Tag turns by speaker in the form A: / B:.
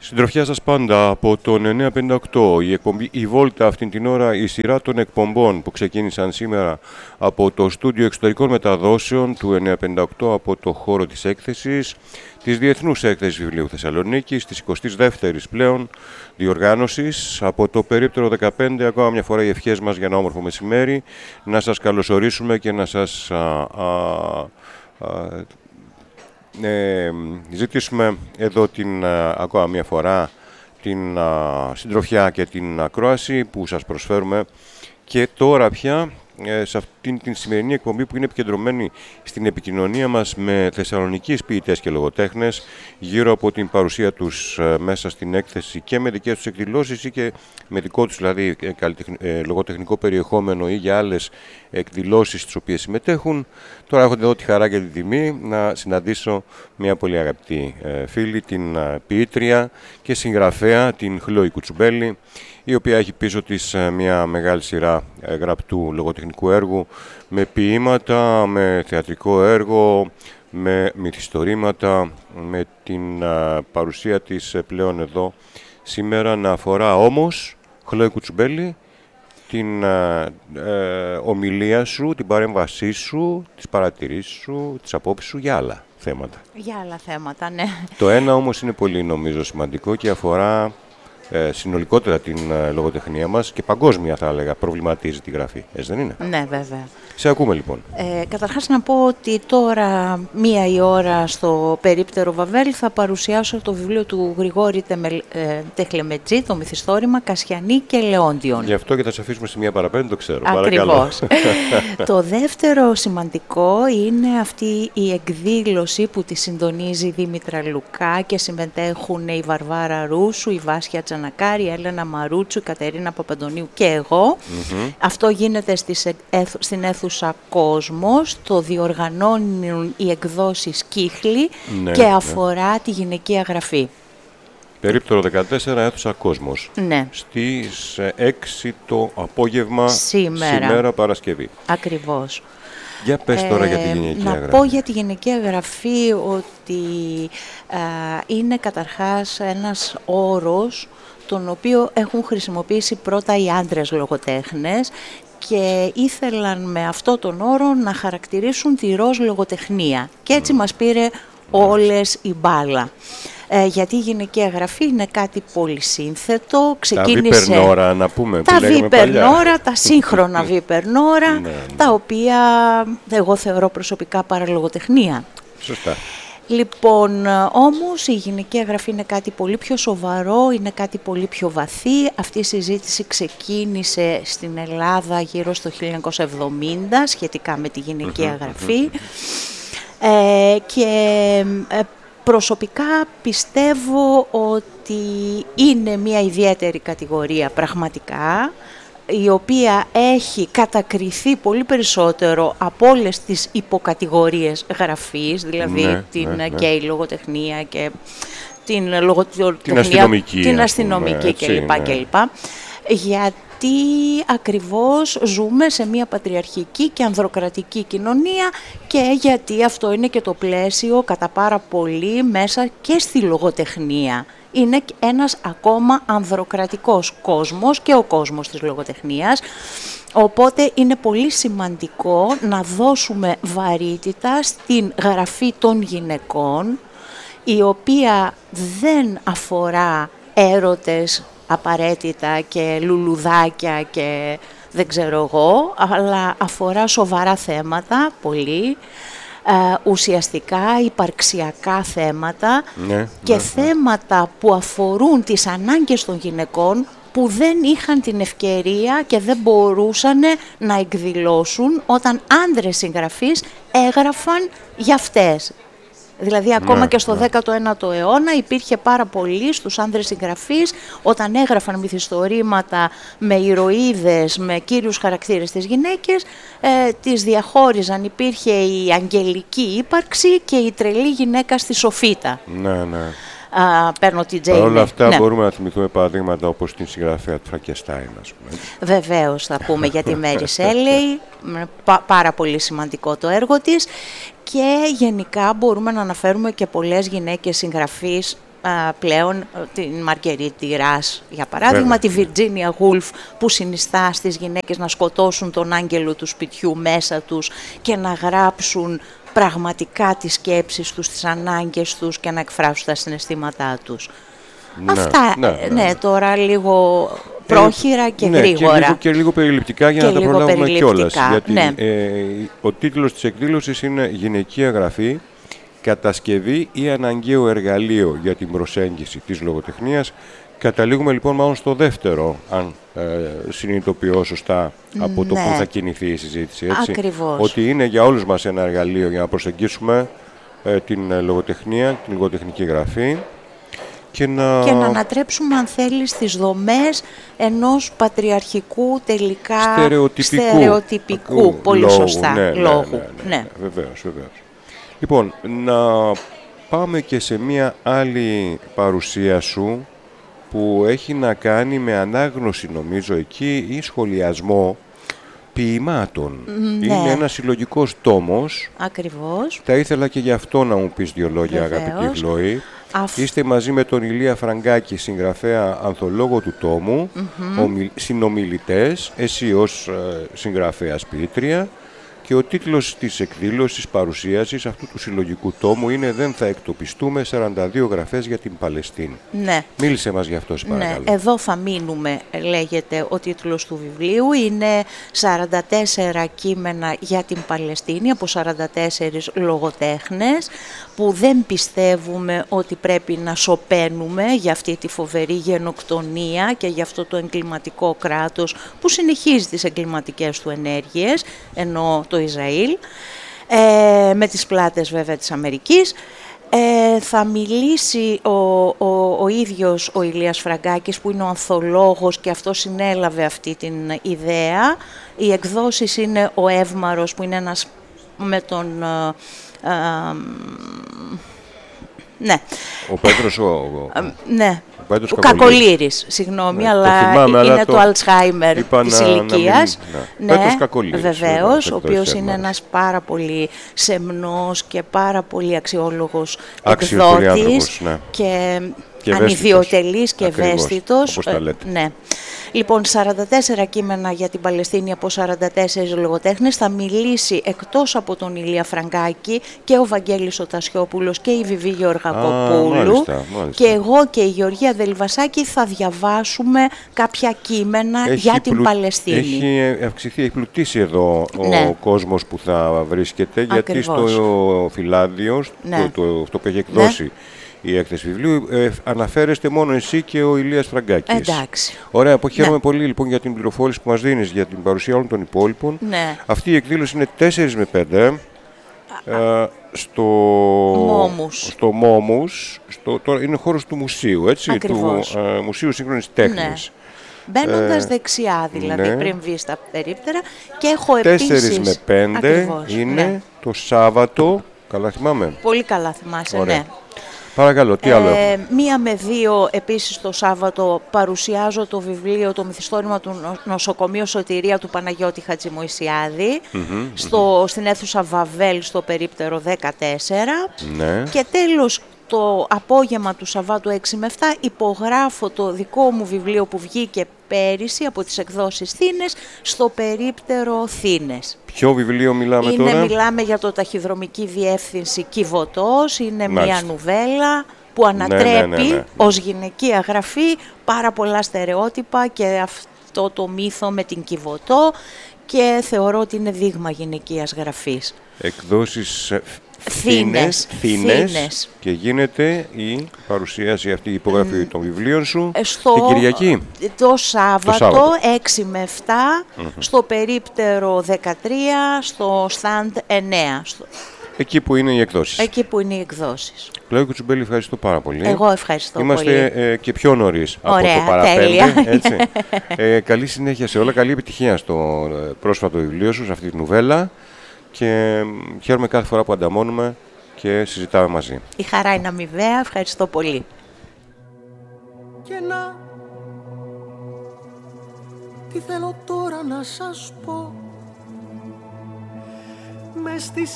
A: Συντροφιά σας πάντα από το 958, η εκπομπή «Η Βόλτα» αυτήν την ώρα, η σειρά των εκπομπών που ξεκίνησαν σήμερα από το στούντιο εξωτερικών μεταδόσεων του 958 από το χώρο της έκθεσης, της Διεθνούς Έκθεσης Βιβλίου Θεσσαλονίκης, της 22ης πλέον διοργάνωσης, από το περίπτερο 15, ακόμα μια φορά οι ευχές μας για ένα όμορφο μεσημέρι, να σας καλωσορίσουμε και να σας ζητήσουμε εδώ ακόμα μια φορά την συντροφιά και την ακρόαση που σας προσφέρουμε και τώρα πια σε αυτήν την σημερινή εκπομπή που είναι επικεντρωμένη στην επικοινωνία μας με θεσσαλονικείς ποιητές και λογοτέχνες γύρω από την παρουσία τους μέσα στην έκθεση και με δικές τους εκδηλώσεις ή και με δικό τους δηλαδή λογοτεχνικό περιεχόμενο ή για άλλες εκδηλώσεις στις οποίες συμμετέχουν. Τώρα έχω εδώ τη χαρά και τη τιμή να συναντήσω μια πολύ αγαπητή φίλη, την ποιήτρια και συγγραφέα, την Χλόη Κουτσουμπέλη, η οποία έχει πίσω της μια μεγάλη σειρά γραπτού λογοτεχνικού έργου με ποίηματα, με θεατρικό έργο, με μυθιστορήματα, με την παρουσία της πλέον εδώ σήμερα να αφορά όμως, Χλόη Κουτσουμπέλη, την ομιλία σου, την παρέμβασή σου, τις παρατηρήσεις σου, τις απόψεις σου για άλλα θέματα.
B: Για άλλα θέματα, ναι.
A: Το ένα όμως είναι πολύ νομίζω σημαντικό και αφορά συνολικότερα την λογοτεχνία μας και παγκόσμια θα έλεγα προβληματίζει τη γραφή, έτσι δεν είναι?
B: Ναι, βέβαια.
A: Σε ακούμε λοιπόν.
B: Καταρχάς να πω ότι τώρα 1 η ώρα στο περίπτερο Βαβέλ θα παρουσιάσω το βιβλίο του Γρηγόρη Τεχλεμετζή, το μυθιστόρημα Κασιανή και Λεόντιον.
A: Γι' αυτό και θα σε αφήσουμε στη 1 παρα 5, το ξέρω.
B: Ακριβώς. Το δεύτερο σημαντικό είναι αυτή η εκδήλωση που τη συντονίζει η Δήμητρα Λουκά και συμμετέχουν η Βαρβάρα Ρούσου, η Βάσια Τζανακάρη, η Έλενα Μαρούτσου, η Κατερίνα Παπαντονίου και εγώ. Αυτό γίνεται στην αίθουσα Κόσμος, το διοργανώνουν οι εκδόσεις Κύχλη και αφορά τη γυναικεία γραφή.
A: Περίπτερο 14, αίθουσα Κόσμος.
B: Ναι.
A: Στις 6 το απόγευμα σήμερα Παρασκευή.
B: Ακριβώς.
A: Για πες τώρα για τη γυναικεία γραφή.
B: Να πω για τη γυναικεία γραφή ότι είναι καταρχάς ένας όρος τον οποίο έχουν χρησιμοποιήσει πρώτα οι άντρες λογοτέχνες και ήθελαν με αυτό τον όρο να χαρακτηρίσουν τη ροζ λογοτεχνία. Και έτσι μας πήρε όλες η μπάλα. Γιατί η γυναικεία γραφή είναι κάτι πολύ σύνθετο.
A: Ξεκίνησε... Τα βίπερνόρα, να πούμε,
B: τα βίπερνόρα, τα σύγχρονα βίπερνόρα, τα οποία εγώ θεωρώ προσωπικά παραλογοτεχνία.
A: Σωστά.
B: Λοιπόν, όμως η γυναικεία γραφή είναι κάτι πολύ πιο σοβαρό, είναι κάτι πολύ πιο βαθύ. Αυτή η συζήτηση ξεκίνησε στην Ελλάδα γύρω στο 1970 σχετικά με τη γυναικεία γραφή και προσωπικά πιστεύω ότι είναι μια ιδιαίτερη κατηγορία πραγματικά, η οποία έχει κατακριθεί πολύ περισσότερο από όλες τις υποκατηγορίες γραφής, δηλαδή την γκέι λογοτεχνία και την λογοτεχνία, την αστυνομική κλπ. Γιατί ακριβώς ζούμε σε μια πατριαρχική και ανδροκρατική κοινωνία και γιατί αυτό είναι και το πλαίσιο κατά πάρα πολύ μέσα και στη λογοτεχνία. Είναι ένας ακόμα ανδροκρατικός κόσμος και ο κόσμος της λογοτεχνίας, οπότε είναι πολύ σημαντικό να δώσουμε βαρύτητα στην γραφή των γυναικών, η οποία δεν αφορά έρωτες απαραίτητα και λουλουδάκια και δεν ξέρω εγώ, αλλά αφορά σοβαρά θέματα πολύ, ουσιαστικά υπαρξιακά θέματα και θέματα που αφορούν τις ανάγκες των γυναικών που δεν είχαν την ευκαιρία και δεν μπορούσαν να εκδηλώσουν όταν άντρες συγγραφείς έγραφαν για αυτές. Δηλαδή ακόμα και στο 19ο αιώνα υπήρχε πάρα πολύ στους άνδρες συγγραφείς όταν έγραφαν μυθιστορήματα με ηρωίδες, με κύριους χαρακτήρες της γυναίκες, τις διαχώριζαν. Υπήρχε η αγγελική ύπαρξη και η τρελή γυναίκα στη σοφίτα.
A: Ναι.
B: Παίρνω την Τζέιν.
A: Παρ' όλα αυτά μπορούμε να θυμηθούμε παραδείγματα όπως την συγγραφέα του Φραγκεστάιν, ας πούμε.
B: Βεβαίως θα πούμε για τη Μέρι Σέλεϊ, πάρα πολύ σημαντικό το έργο της και γενικά μπορούμε να αναφέρουμε και πολλές γυναίκες συγγραφείς πλέον την Μαργκερίτη Ρας, για παράδειγμα, τη Βιρτζίνια Γούλφ, που συνιστά στις γυναίκες να σκοτώσουν τον άγγελο του σπιτιού μέσα τους και να γράψουν πραγματικά τις σκέψεις τους, τις ανάγκες τους και να εκφράσουν τα συναισθήματά τους. Αυτά, ναι, τώρα λίγο πρόχειρα και γρήγορα.
A: Και λίγο περιληπτικά για να τα προλάβουμε κιόλας. Γιατί ο τίτλος της εκδήλωσης είναι «Γυναικεία γραφή, κατασκευή ή αναγκαίο εργαλείο για την προσέγγιση της λογοτεχνίας». Καταλήγουμε λοιπόν μάλλον στο δεύτερο, αν συνειδητοποιώ σωστά από το που θα κινηθεί η συζήτηση. Έτσι.
B: Ακριβώς.
A: Ότι είναι για όλους μας ένα εργαλείο για να προσεγγίσουμε την λογοτεχνία, την λογοτεχνική γραφή. Και να
B: ανατρέψουμε, αν θέλει, τις δομές ενός πατριαρχικού τελικά στερεοτυπικού πολύ
A: λόγου,
B: σωστά, λόγου.
A: Ναι. Βεβαίως. Λοιπόν, να πάμε και σε μια άλλη παρουσία σου που έχει να κάνει με ανάγνωση, νομίζω, εκεί ή σχολιασμό ποιημάτων. Είναι ένας συλλογικός τόμος.
B: Ακριβώς.
A: Θα ήθελα και γι' αυτό να μου πεις δύο λόγια, αγαπητή Χλώη. Είστε μαζί με τον Ηλία Φραγκάκη, συγγραφέα ανθολόγο του τόμου, συνομιλητές, εσύ ως συγγραφέας ποιήτρια, και ο τίτλος της εκδήλωσης παρουσίασης αυτού του συλλογικού τόμου είναι «Δεν θα εκτοπιστούμε, 42 γραφές για την Παλαιστίνη».
B: Ναι.
A: Μίλησε μας γι' αυτό, παρακαλώ.
B: Ναι, εδώ θα μείνουμε, λέγεται ο τίτλος του βιβλίου. Είναι 44 κείμενα για την Παλαιστίνη από 44 λογοτέχνες που δεν πιστεύουμε ότι πρέπει να σωπαίνουμε για αυτή τη φοβερή γενοκτονία και για αυτό το εγκληματικό κράτος που συνεχίζει τις εγκληματικές του ενέργειες, ενώ το Ισραήλ, με τις πλάτες βέβαια της Αμερικής. Θα μιλήσει ο ίδιος ο Ηλίας Φραγκάκης, που είναι ο ανθολόγος και αυτό συνέλαβε αυτή την ιδέα. Οι εκδόσεις είναι ο Εύμαρος, που είναι ένας με τον... ναι.
A: Ο Πέτρος
B: ναι. Ο Κακολήρης, συγγνώμη, αλλά είναι το Αλτσχάιμερ της ηλικίας.
A: Πέτρος Κακολήρης.
B: Βεβαίως, ο οποίος είναι ένας πάρα πολύ σεμνός και πάρα πολύ αξιόλογος εκδότης και ανιδιοτελής και ευαίσθητος. Ναι. Λοιπόν, 44 κείμενα για την Παλαιστίνη από 44 λογοτέχνες. Θα μιλήσει, εκτός από τον Ηλία Φραγκάκη, και ο Βαγγέλης ο Τασιόπουλος και η Βιβί Γεωργακοπούλου.
A: Μάλιστα.
B: Και εγώ και η Γεωργία Δελβασάκη θα διαβάσουμε κάποια κείμενα για την Παλαιστίνη.
A: Έχει αυξηθεί, έχει πλουτίσει εδώ ο κόσμος που θα βρίσκεται, γιατί στο φυλάδιο, αυτό που έχει εκδώσει η έκθεση βιβλίου, αναφέρεστε μόνο εσύ και ο Ηλίας Φραγκάκης.
B: Εντάξει.
A: Ωραία, χαίρομαι πολύ λοιπόν για την πληροφόρηση που μας δίνεις για την παρουσία όλων των υπόλοιπων.
B: Ναι.
A: Αυτή η εκδήλωση είναι 4 με 5 στο Μόμους. Τώρα είναι χώρος του μουσείου, έτσι,
B: ακριβώς,
A: του Μουσείου Σύγχρονης Τέχνης.
B: Ναι. Μπαίνοντας δεξιά, δηλαδή, πριν βγει στα περίπτερα. Και έχω επίσης...
A: 4 με 5 ακριβώς, είναι το Σάββατο. Καλά θυμάμαι.
B: Πολύ καλά θυμάσαι, ναι.
A: Παρακαλώ, τι άλλο έχουμε?
B: 1 με 2 επίσης το Σάββατο παρουσιάζω το βιβλίο «Το μυθιστόρημα του νοσοκομείου Σωτηρία» του Παναγιώτη Χατζημοϊσιάδη στην αίθουσα Βαβέλ στο περίπτερο 14.
A: Ναι.
B: Και τέλος, το απόγευμα του Σαββάτου 6 με 7 υπογράφω το δικό μου βιβλίο που βγήκε πέρυσι από τις εκδόσεις Θήνες στο περίπτερο Θήνες.
A: Ποιο βιβλίο μιλάμε τώρα?
B: Μιλάμε για το ταχυδρομική διεύθυνση Κιβωτός. Είναι μια νουβέλα που ανατρέπει ως γυναικεία γραφή πάρα πολλά στερεότυπα και αυτό το μύθο με την Κιβωτό, και θεωρώ ότι είναι δείγμα γυναικείας γραφής.
A: Εκδόσεις
B: Θήνες.
A: Και γίνεται η παρουσίαση αυτή, η υπογραφή των βιβλίων σου την Κυριακή.
B: Το Σάββατο 6 με 7 στο περίπτερο 13 στο στάντ 9.
A: Εκεί που είναι οι εκδόσεις.
B: Εκεί που είναι οι εκδόσεις.
A: Χλώη Κουτσουμπέλη, ευχαριστώ πάρα πολύ.
B: Εγώ ευχαριστώ πολύ.
A: Είμαστε και πιο νωρίς από το παραπέντε. Έτσι. Καλή συνέχεια σε όλα. Καλή επιτυχία στο πρόσφατο βιβλίο σου, σε αυτή τη νουβέλα. Και χαίρομαι κάθε φορά που ανταμώνουμε και συζητάμε μαζί.
B: Η χαρά είναι αμοιβαία. Ευχαριστώ πολύ.
C: Και να, τι θέλω τώρα να σας πω. Μες στη